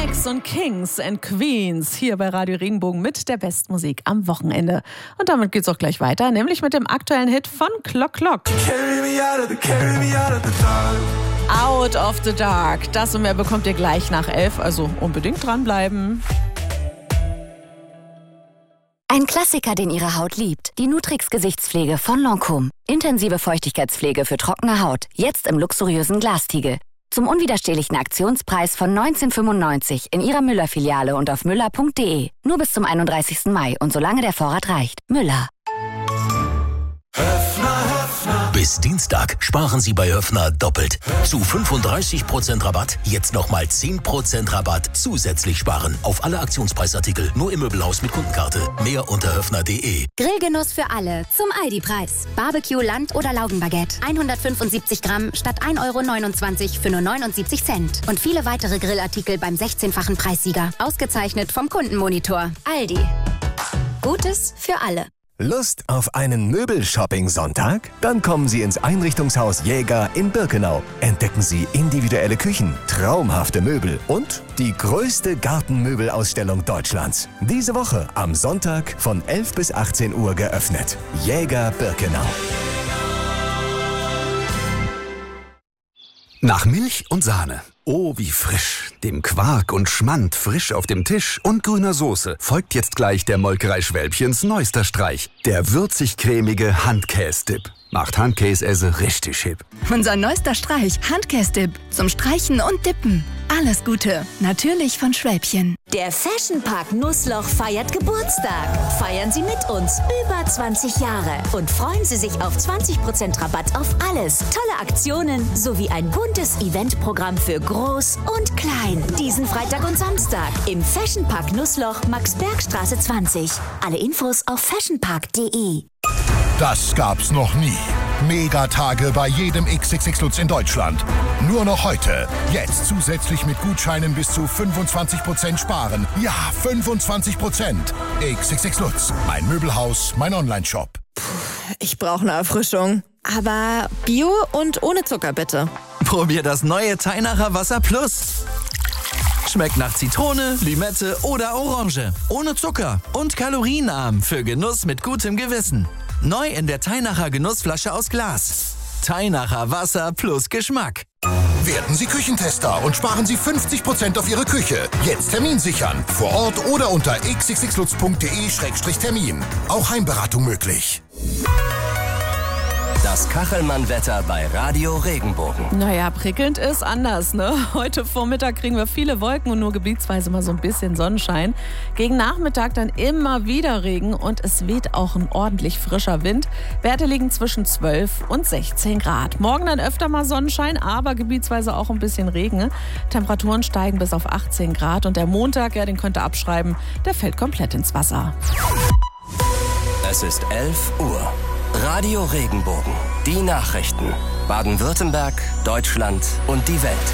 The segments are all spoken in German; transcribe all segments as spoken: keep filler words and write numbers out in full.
Max und Kings and Queens hier bei Radio Regenbogen mit der Bestmusik am Wochenende. Und damit geht's auch gleich weiter, nämlich mit dem aktuellen Hit von Clock Clock. Out of the Dark. Das und mehr bekommt ihr gleich nach elf, also unbedingt dranbleiben. Ein Klassiker, den Ihre Haut liebt. Die Nutrix Gesichtspflege von Lancôme. Intensive Feuchtigkeitspflege für trockene Haut. Jetzt im luxuriösen Glastiegel. Zum unwiderstehlichen Aktionspreis von neunzehn fünfundneunzig in Ihrer Müller-Filiale und auf müller punkt de. Nur bis zum einunddreißigsten Mai und solange der Vorrat reicht. Müller. Bis Dienstag sparen Sie bei Höffner doppelt. Zu fünfunddreißig Prozent Rabatt, jetzt nochmal zehn Prozent Rabatt zusätzlich sparen. Auf alle Aktionspreisartikel, nur im Möbelhaus mit Kundenkarte. Mehr unter höffner punkt de. Grillgenuss für alle zum Aldi-Preis. Barbecue, Land- oder Laugenbaguette. hundertfünfundsiebzig Gramm statt ein Euro neunundzwanzig für nur neunundsiebzig Cent. Und viele weitere Grillartikel beim sechzehnfachen Preissieger. Ausgezeichnet vom Kundenmonitor. Aldi. Gutes für alle. Lust auf einen Möbelshopping-Sonntag? Dann kommen Sie ins Einrichtungshaus Jäger in Birkenau. Entdecken Sie individuelle Küchen, traumhafte Möbel und die größte Gartenmöbelausstellung Deutschlands. Diese Woche am Sonntag von elf bis achtzehn Uhr geöffnet. Jäger Birkenau. Nach Milch und Sahne. Oh, wie frisch. Dem Quark und Schmand frisch auf dem Tisch und grüner Soße folgt jetzt gleich der Molkerei Schwälbchens neuester Streich. Der würzig-cremige Handkäse-Dip. Macht Handkäse richtig hip. Unser neuester Streich, Handkäse-Dip. Zum Streichen und Dippen. Alles Gute. Natürlich von Schwälbchen. Der Fashion Park Nussloch feiert Geburtstag. Feiern Sie mit uns über zwanzig Jahre und freuen Sie sich auf zwanzig Prozent Rabatt auf alles. Tolle Aktionen sowie ein buntes Eventprogramm für Groß und Klein. Diesen Freitag und Samstag im Fashion Park Nussloch, Maxbergstraße zwanzig. Alle Infos auf fashionpark punkt de. Das gab's noch nie. Megatage bei jedem X X X Lutz in Deutschland. Nur noch heute. Jetzt zusätzlich mit Gutscheinen bis zu fünfundzwanzig Prozent sparen. Ja, fünfundzwanzig Prozent. X X X Lutz. Mein Möbelhaus, mein Onlineshop. Puh, ich brauche eine Erfrischung. Aber Bio und ohne Zucker, bitte. Probier das neue Teinacher Wasser Plus. Schmeckt nach Zitrone, Limette oder Orange. Ohne Zucker und kalorienarm für Genuss mit gutem Gewissen. Neu in der Teinacher Genussflasche aus Glas. Teinacher Wasser plus Geschmack. Werden Sie Küchentester und sparen Sie fünfzig Prozent auf Ihre Küche. Jetzt Termin sichern. Vor Ort oder unter x x x lutz punkt de Schrägstrich Termin. Auch Heimberatung möglich. Das Kachelmann-Wetter bei Radio Regenbogen. Naja, prickelnd ist anders, ne? Heute Vormittag kriegen wir viele Wolken und nur gebietsweise mal so ein bisschen Sonnenschein. Gegen Nachmittag dann immer wieder Regen und es weht auch ein ordentlich frischer Wind. Werte liegen zwischen zwölf und sechzehn Grad. Morgen dann öfter mal Sonnenschein, aber gebietsweise auch ein bisschen Regen. Temperaturen steigen bis auf achtzehn Grad und der Montag, ja, den könnt ihr abschreiben, der fällt komplett ins Wasser. Es ist elf Uhr. Radio Regenbogen. Die Nachrichten. Baden-Württemberg, Deutschland und die Welt.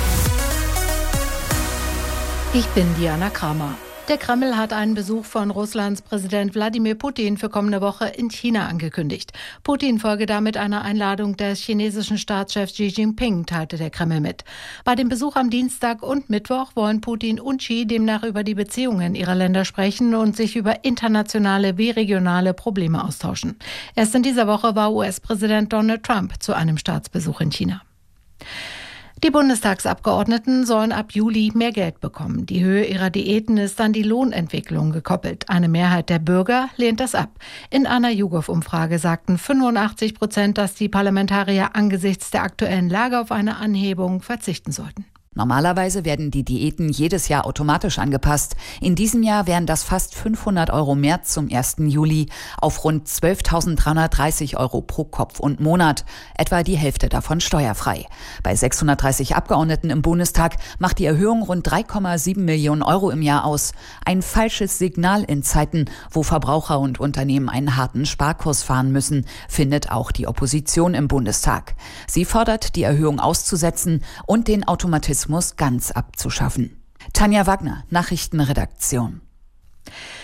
Ich bin Diana Kramer. Der Kreml hat einen Besuch von Russlands Präsident Wladimir Putin für kommende Woche in China angekündigt. Putin folge damit einer Einladung des chinesischen Staatschefs Xi Jinping, teilte der Kreml mit. Bei dem Besuch am Dienstag und Mittwoch wollen Putin und Xi demnach über die Beziehungen ihrer Länder sprechen und sich über internationale wie regionale Probleme austauschen. Erst in dieser Woche war U S-Präsident Donald Trump zu einem Staatsbesuch in China. Die Bundestagsabgeordneten sollen ab Juli mehr Geld bekommen. Die Höhe ihrer Diäten ist an die Lohnentwicklung gekoppelt. Eine Mehrheit der Bürger lehnt das ab. In einer YouGov-Umfrage sagten fünfundachtzig Prozent, dass die Parlamentarier angesichts der aktuellen Lage auf eine Anhebung verzichten sollten. Normalerweise werden die Diäten jedes Jahr automatisch angepasst. In diesem Jahr wären das fast fünfhundert Euro mehr zum ersten Juli auf rund zwölftausenddreihundertdreißig Euro pro Kopf und Monat. Etwa die Hälfte davon steuerfrei. Bei sechshundertdreißig Abgeordneten im Bundestag macht die Erhöhung rund drei Komma sieben Millionen Euro im Jahr aus. Ein falsches Signal in Zeiten, wo Verbraucher und Unternehmen einen harten Sparkurs fahren müssen, findet auch die Opposition im Bundestag. Sie fordert, die Erhöhung auszusetzen und den Automatismus ganz abzuschaffen. Tanja Wagner, Nachrichtenredaktion.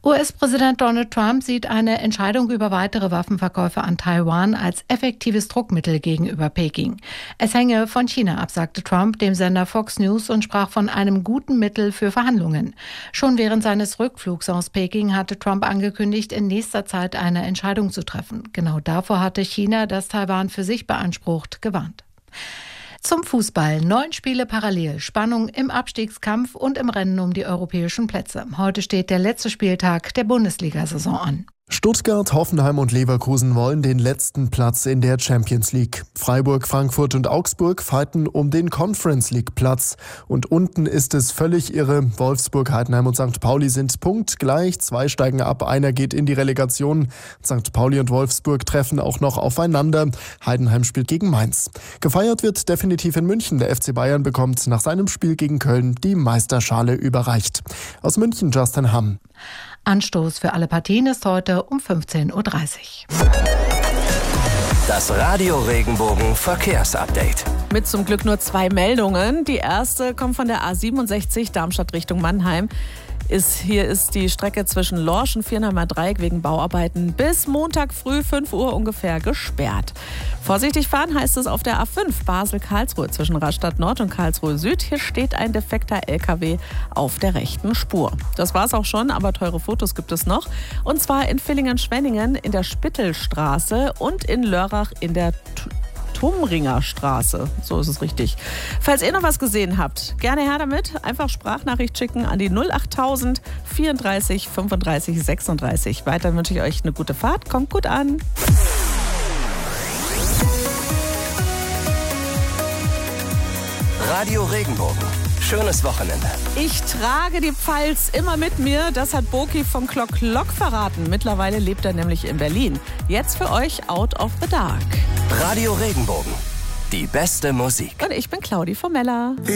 U S-Präsident Donald Trump sieht eine Entscheidung über weitere Waffenverkäufe an Taiwan als effektives Druckmittel gegenüber Peking. Es hänge von China ab, sagte Trump dem Sender Fox News und sprach von einem guten Mittel für Verhandlungen. Schon während seines Rückflugs aus Peking hatte Trump angekündigt, in nächster Zeit eine Entscheidung zu treffen. Genau davor hatte China, das Taiwan für sich beansprucht, gewarnt. Zum Fußball. Neun Spiele parallel. Spannung im Abstiegskampf und im Rennen um die europäischen Plätze. Heute steht der letzte Spieltag der Bundesliga-Saison an. Stuttgart, Hoffenheim und Leverkusen wollen den letzten Platz in der Champions League. Freiburg, Frankfurt und Augsburg fighten um den Conference League Platz. Und unten ist es völlig irre. Wolfsburg, Heidenheim und Sankt Pauli sind punktgleich. Zwei steigen ab, einer geht in die Relegation. Sankt Pauli und Wolfsburg treffen auch noch aufeinander. Heidenheim spielt gegen Mainz. Gefeiert wird definitiv in München. Der F C Bayern bekommt nach seinem Spiel gegen Köln die Meisterschale überreicht. Aus München Justin Hamm. Anstoß für alle Partien ist heute um fünfzehn Uhr dreißig. Das Radio Regenbogen Verkehrsupdate. Mit zum Glück nur zwei Meldungen. Die erste kommt von der A siebenundsechzig Darmstadt Richtung Mannheim. Ist, hier ist die Strecke zwischen Lorsch und Viernheimer Dreieck wegen Bauarbeiten bis Montag früh fünf Uhr ungefähr gesperrt. Vorsichtig fahren heißt es auf der A fünf Basel-Karlsruhe zwischen Rastatt Nord und Karlsruhe Süd. Hier steht ein defekter L K W auf der rechten Spur. Das war's auch schon, aber teure Fotos gibt es noch. Und zwar in Villingen-Schwenningen in der Spittelstraße und in Lörrach in der T- Tumringer Straße, so ist es richtig. Falls ihr noch was gesehen habt, gerne her damit. Einfach Sprachnachricht schicken an die null achttausend vierunddreißig fünfunddreißig sechsunddreißig. Weiter wünsche ich euch eine gute Fahrt. Kommt gut an. Radio Regenbogen. Schönes Wochenende. Ich trage die Pfalz immer mit mir. Das hat Boki von Klock Lock verraten. Mittlerweile lebt er nämlich in Berlin. Jetzt für euch Out of the Dark. Radio Regenbogen. Die beste Musik. Und ich bin Claudi Formella.